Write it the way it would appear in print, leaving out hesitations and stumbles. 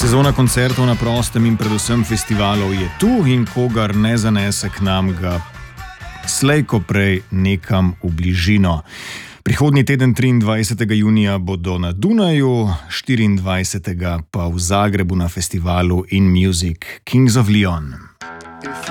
Sezona koncertov na prostem in predvsem festivalov je tu in kogar ne zanese k nam, ga slej ko prej nekam v bližino. Prihodnji teden 23. junija bodo na Dunaju, 24. pa v Zagrebu na festivalu In Music Kings of Leon.